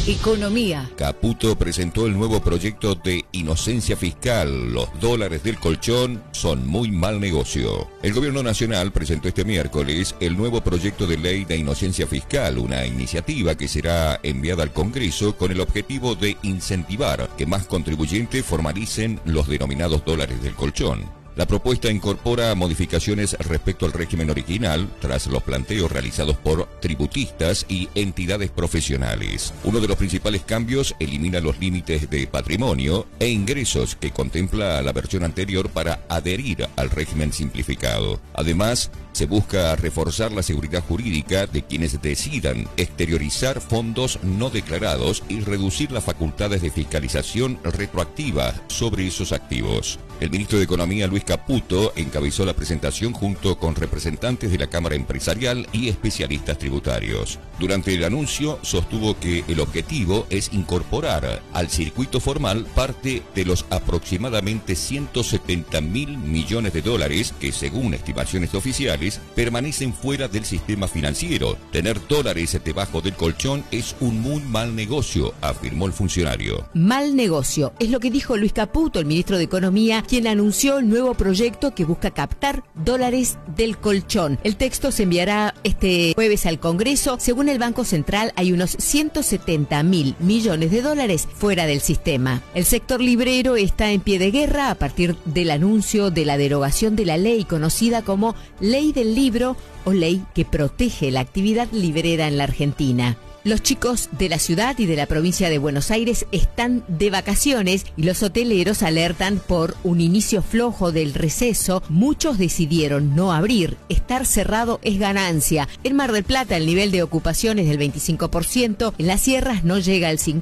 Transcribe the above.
Economía. Caputo presentó el nuevo proyecto de inocencia fiscal. Los dólares del colchón son muy mal negocio. El gobierno nacional presentó este miércoles el nuevo proyecto de ley de inocencia fiscal, una iniciativa que será enviada al Congreso con el objetivo de incentivar que más contribuyentes formalicen los denominados dólares del colchón. La propuesta incorpora modificaciones respecto al régimen original tras los planteos realizados por tributistas y entidades profesionales. Uno de los principales cambios elimina los límites de patrimonio e ingresos que contempla la versión anterior para adherir al régimen simplificado. Además, se busca reforzar la seguridad jurídica de quienes decidan exteriorizar fondos no declarados y reducir las facultades de fiscalización retroactiva sobre esos activos. El ministro de Economía, Luis Caputo, encabezó la presentación junto con representantes de la Cámara Empresarial y especialistas tributarios. Durante el anuncio, sostuvo que el objetivo es incorporar al circuito formal parte de los aproximadamente 170.000 millones de dólares que, según estimaciones oficiales, permanecen fuera del sistema financiero. Tener dólares debajo del colchón es un muy mal negocio, afirmó el funcionario. Mal negocio, es lo que dijo Luis Caputo, el ministro de Economía, quien anunció el nuevo proyecto que busca captar dólares del colchón. El texto se enviará este jueves al Congreso. Según el Banco Central, hay unos 170.000 millones de dólares fuera del sistema. El sector librero está en pie de guerra a partir del anuncio de la derogación de la ley conocida como Ley del Libro o ley que protege la actividad librera en la Argentina. Los chicos de la ciudad y de la provincia de Buenos Aires están de vacaciones y los hoteleros alertan por un inicio flojo del receso. Muchos decidieron no abrir. Estar cerrado es ganancia. En Mar del Plata el nivel de ocupación es del 25%, en las sierras no llega al 50%.